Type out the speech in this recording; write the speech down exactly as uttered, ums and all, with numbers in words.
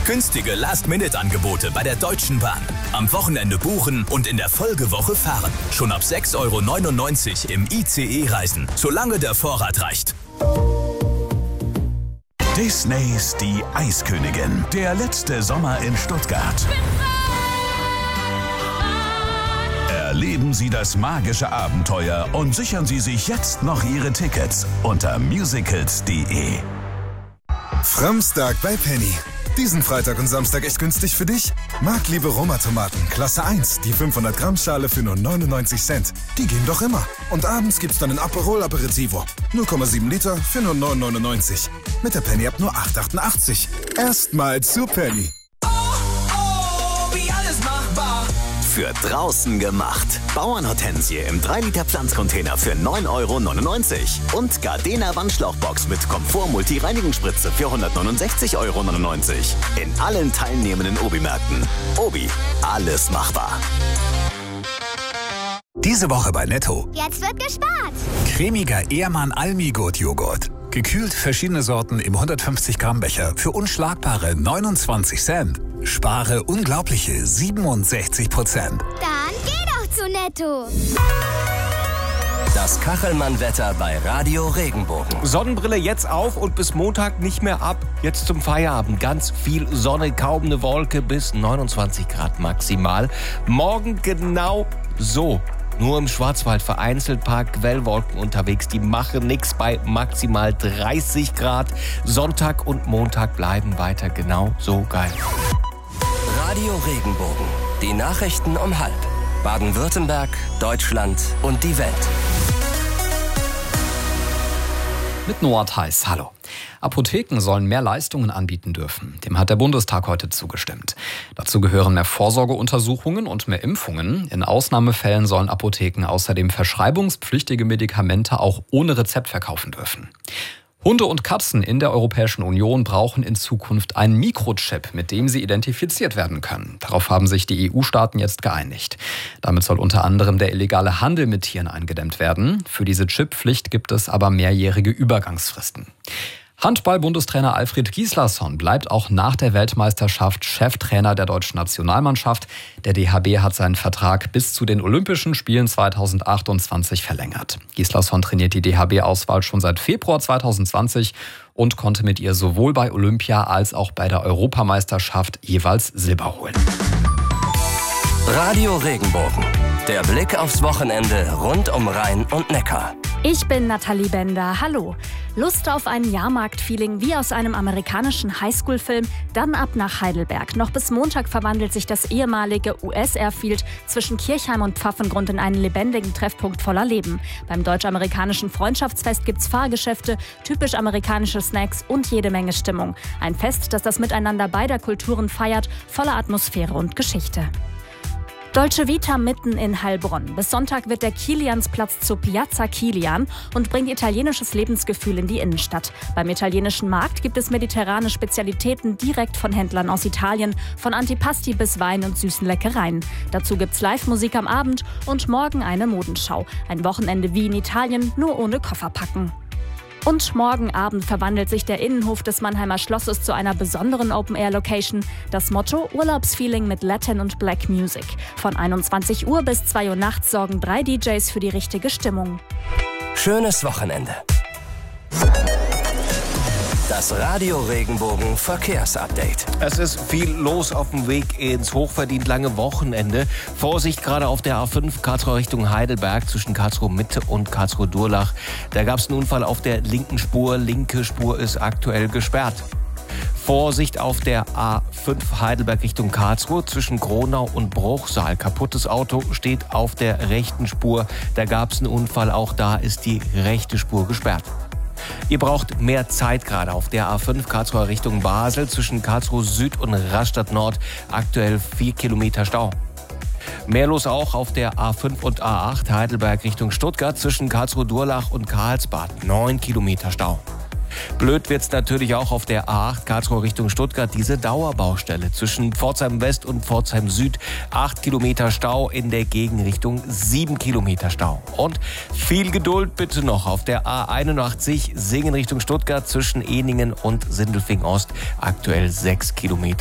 Günstige Last-Minute-Angebote bei der Deutschen Bahn. Am Wochenende buchen und in der Folgewoche fahren. Schon ab sechs Euro neunundneunzig im I C E reisen, solange der Vorrat reicht. Disneys Die Eiskönigin. Der letzte Sommer in Stuttgart. Erleben Sie das magische Abenteuer und sichern Sie sich jetzt noch Ihre Tickets unter musicals punkt de. Framstag bei Penny. Diesen Freitag und Samstag echt günstig für dich? Markliebe Roma-Tomaten, Klasse eins, die fünfhundert Gramm Schale für nur neunundneunzig Cent. Die gehen doch immer. Und abends gibt's dann ein Aperol Aperitivo. null Komma sieben Liter für nur neun neunundneunzig. Mit der Penny-App nur acht achtundachtzig. Erstmal zu Penny. Oh, oh, wie alles machbar. Für draußen gemacht. Bauernhortensie im drei Liter Pflanzcontainer für neun Euro neunundneunzig. Und Gardena Wandschlauchbox mit Komfort-Multi-Reinigungsspritze für hundertneunundsechzig Euro neunundneunzig. In allen teilnehmenden Obi-Märkten. Obi, alles machbar. Diese Woche bei Netto. Jetzt wird gespart. Cremiger Ehrmann Almigurt-Joghurt. Gekühlt verschiedene Sorten im hundertfünfzig Gramm Becher für unschlagbare neunundzwanzig Cent. Spare unglaubliche siebenundsechzig Prozent. Dann geh doch zu Netto. Das Kachelmann-Wetter bei Radio Regenbogen. Sonnenbrille jetzt auf und bis Montag nicht mehr ab. Jetzt zum Feierabend. Ganz viel Sonne, kaum eine Wolke, bis neunundzwanzig Grad maximal. Morgen genau so. Nur im Schwarzwald vereinzelt paar Quellwolken unterwegs. Die machen nix bei maximal dreißig Grad. Sonntag und Montag bleiben weiter genau so geil. Radio Regenbogen. Die Nachrichten um halb. Baden-Württemberg, Deutschland und die Welt. Mit Noah Theis, hallo. Apotheken sollen mehr Leistungen anbieten dürfen. Dem hat der Bundestag heute zugestimmt. Dazu gehören mehr Vorsorgeuntersuchungen und mehr Impfungen. In Ausnahmefällen sollen Apotheken außerdem verschreibungspflichtige Medikamente auch ohne Rezept verkaufen dürfen. Hunde und Katzen in der Europäischen Union brauchen in Zukunft einen Mikrochip, mit dem sie identifiziert werden können. Darauf haben sich die E U-Staaten jetzt geeinigt. Damit soll unter anderem der illegale Handel mit Tieren eingedämmt werden. Für diese Chippflicht gibt es aber mehrjährige Übergangsfristen. Handball-Bundestrainer Alfred Gislason bleibt auch nach der Weltmeisterschaft Cheftrainer der deutschen Nationalmannschaft. Der D H B hat seinen Vertrag bis zu den Olympischen Spielen zweitausendachtundzwanzig verlängert. Gislason trainiert die D H B-Auswahl schon seit Februar zweitausendzwanzig und konnte mit ihr sowohl bei Olympia als auch bei der Europameisterschaft jeweils Silber holen. Radio Regenbogen. Der Blick aufs Wochenende rund um Rhein und Neckar. Ich bin Nathalie Bender. Hallo. Lust auf ein Jahrmarkt-Feeling wie aus einem amerikanischen Highschool-Film? Dann ab nach Heidelberg. Noch bis Montag verwandelt sich das ehemalige U S-Airfield zwischen Kirchheim und Pfaffengrund in einen lebendigen Treffpunkt voller Leben. Beim deutsch-amerikanischen Freundschaftsfest gibt's Fahrgeschäfte, typisch amerikanische Snacks und jede Menge Stimmung. Ein Fest, das das Miteinander beider Kulturen feiert, voller Atmosphäre und Geschichte. Dolce Vita mitten in Heilbronn. Bis Sonntag wird der Kiliansplatz zu Piazza Kilian und bringt italienisches Lebensgefühl in die Innenstadt. Beim italienischen Markt gibt es mediterrane Spezialitäten direkt von Händlern aus Italien, von Antipasti bis Wein und süßen Leckereien. Dazu gibt's Live-Musik am Abend und morgen eine Modenschau. Ein Wochenende wie in Italien, nur ohne Kofferpacken. Und morgen Abend verwandelt sich der Innenhof des Mannheimer Schlosses zu einer besonderen Open-Air-Location. Das Motto: Urlaubsfeeling mit Latin und Black Music. Von einundzwanzig Uhr bis zwei Uhr nachts sorgen drei D Js für die richtige Stimmung. Schönes Wochenende. Das Radio Regenbogen Verkehrsupdate. Es ist viel los auf dem Weg ins hochverdient lange Wochenende. Vorsicht gerade auf der A fünf Karlsruhe Richtung Heidelberg zwischen Karlsruhe Mitte und Karlsruhe Durlach. Da gab es einen Unfall auf der linken Spur. Linke Spur ist aktuell gesperrt. Vorsicht auf der A fünf Heidelberg Richtung Karlsruhe zwischen Gronau und Bruchsal. Kaputtes Auto steht auf der rechten Spur. Da gab es einen Unfall. Auch da ist die rechte Spur gesperrt. Ihr braucht mehr Zeit gerade auf der A fünf Karlsruhe Richtung Basel zwischen Karlsruhe Süd und Rastatt Nord. Aktuell vier Kilometer Stau. Mehr los auch auf der A fünf und A acht Heidelberg Richtung Stuttgart zwischen Karlsruhe Durlach und Karlsbad. neun Kilometer Stau. Blöd wird's natürlich auch auf der A acht Karlsruhe Richtung Stuttgart, diese Dauerbaustelle zwischen Pforzheim West und Pforzheim Süd. acht Kilometer Stau in der Gegenrichtung, sieben Kilometer Stau. Und viel Geduld bitte noch auf der A einundachtzig Singen Richtung Stuttgart zwischen Eningen und Sindelfingen Ost. Aktuell sechs Kilometer